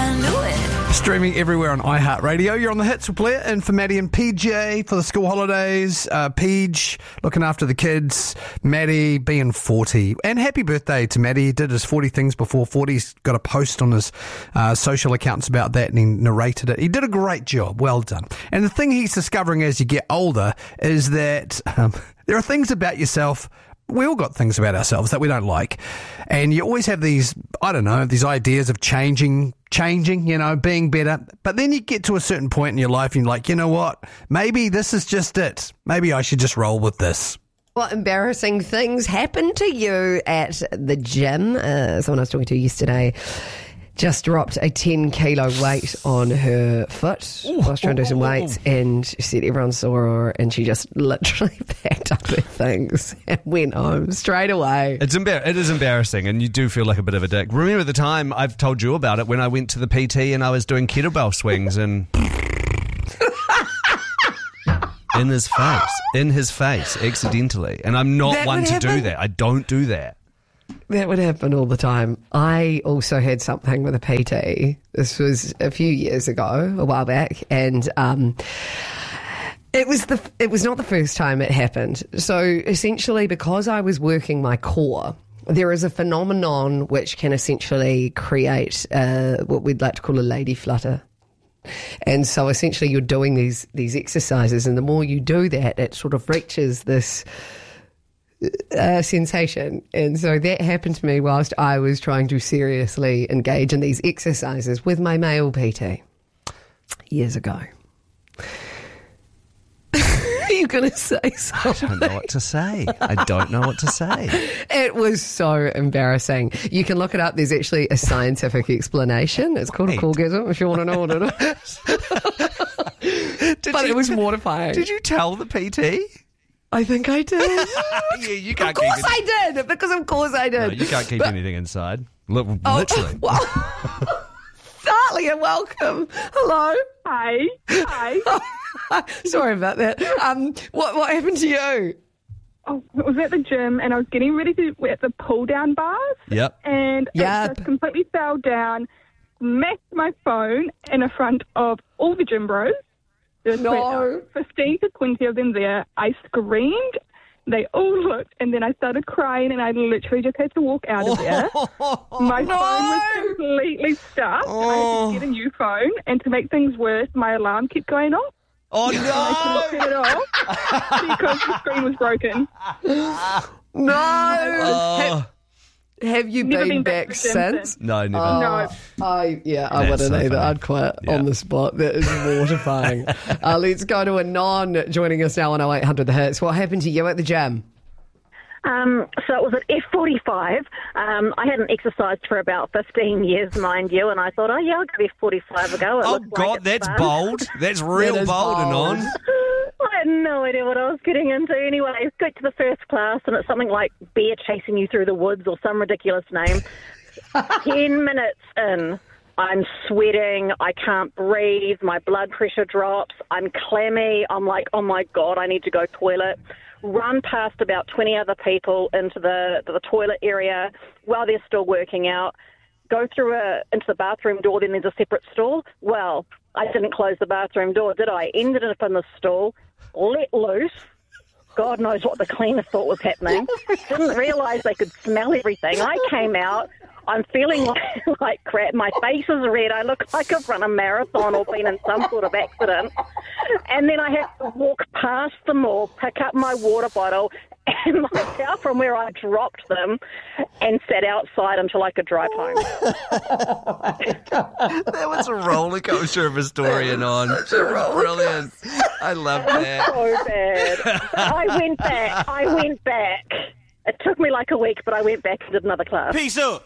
I knew it. Streaming everywhere on iHeartRadio. You're on the hits with Blair and for Maddie and PJ for the school holidays. Pidge looking after the kids. Maddie being 40. And happy birthday to Maddie. He did his 40 things before 40. He's got a post on his social accounts about that and he narrated it. He did a great job. Well done. And the thing he's discovering as you get older is that there are things about yourself. We all got things about ourselves that we don't like. And you always have these, these ideas of changing, being better. But then you get to a certain point in your life and you're like, you know what? Maybe this is just it. Maybe I should just roll with this. What embarrassing things happened to you at the gym? Someone I was talking to yesterday just dropped a 10 kilo weight on her foot. I was trying to do some weights and she said everyone saw her and she just literally packed up her things and went home straight away. It is embarrassing and you do feel like a bit of a dick. Remember the time I've told you about it when I went to the PT and I was doing kettlebell swings and in his face accidentally. And I'm not one to do that. I don't do that. That would happen all the time. I also had something with a PT. This was a few years ago, a while back, and it was not the first time it happened. So essentially, because I was working my core, there is a phenomenon which can essentially create what we'd like to call a lady flutter. And so essentially, you're doing these exercises, and the more you do that, it sort of reaches this sensation. And so that happened to me whilst I was trying to seriously engage in these exercises with my male PT years ago. Are you going to say something? I don't know what to say. It was so embarrassing. You can look it up. There's actually a scientific explanation. It's called a corgasm, if you want to know what it is. It was mortifying. Did you tell the PT? I think I did. Yeah, you can't. Of course I did. Because of course I did. No, you can't keep anything inside. Literally. Talia, welcome. Hello. Hi. Sorry about that. What happened to you? Oh, I was at the gym and I was getting ready to at the pull down bars. Yep. And I just completely fell down, smacked my phone in front of all the gym bros. There was 15 to 20 of them there. I screamed. They all looked, and then I started crying, and I literally just had to walk out of there. My phone was completely stuck. I had to get a new phone, and to make things worse, my alarm kept going off. Oh, no! I couldn't turn it off because the screen was broken. No! Have you been back since? No, never. No. I wouldn't either. I'd quit on the spot. That is mortifying. Let's go to Anon joining us now on 0800 The Hits. What happened to you at the gym? So it was at F45. I hadn't exercised for about 15 years, mind you, and I thought, I'll give F45 a go. That's bold. That's real bold, Anon. I had no idea what I was getting into. Anyway, I got to the first class, and it's something like bear chasing you through the woods or some ridiculous name. 10 minutes in, I'm sweating. I can't breathe. My blood pressure drops. I'm clammy. I'm like, oh, my God, I need to go toilet. Run past about 20 other people into the toilet area while they're still working out. Go through into the bathroom door, then there's a separate stall. Well, I didn't close the bathroom door, did I? Ended up in the stall, let loose. God knows what the cleaners thought was happening. Didn't realise they could smell everything. I came out. I'm feeling like crap. My face is red. I look like I've run a marathon or been in some sort of accident. And then I had to walk past them all, pick up my water bottle and walk out from where I dropped them and sat outside until I could drive home. That was a roller coaster of a story, Anon. Brilliant. I love that. So bad. I went back. It took me like a week, but I went back and did another class. Peace out.